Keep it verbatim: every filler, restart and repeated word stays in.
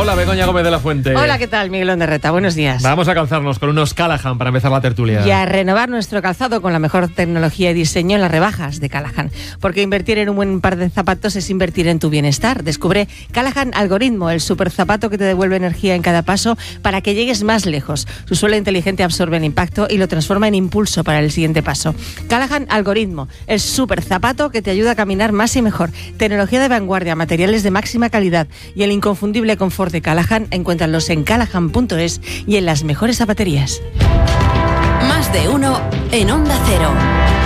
Hola, Begoña Gómez de la Fuente. Hola, ¿qué tal, Miguel Ondarreta? Buenos días. Vamos a calzarnos con unos Callahan para empezar la tertulia. Y a renovar nuestro calzado con la mejor tecnología y diseño en las rebajas de Callahan. Porque invertir en un buen par de zapatos es invertir en tu bienestar. Descubre Callahan Algoritmo, el super zapato que te devuelve energía en cada paso para que llegues más lejos. Su suela inteligente absorbe el impacto y lo transforma en impulso para el siguiente paso. Callahan Algoritmo, el super zapato que te ayuda a caminar más y mejor. Tecnología de vanguardia, materiales de máxima calidad y el inconfundible confort de Callahan. Encuéntralos en callahan punto es y en las mejores zapaterías. Más de uno en Onda Cero.